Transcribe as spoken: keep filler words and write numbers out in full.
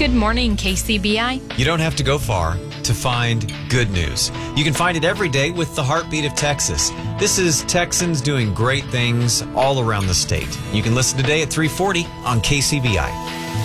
Good morning, K C B I. You don't have to go far to find good news. You can find it every day with the Heartbeat of Texas. This is Texans doing great things all around the state. You can listen today at three forty on K C B I.